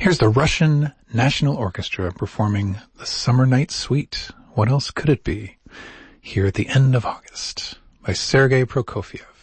Here's the Russian National Orchestra performing the Summer Night Suite. What else could it be? Here at the end of August by Sergei Prokofiev.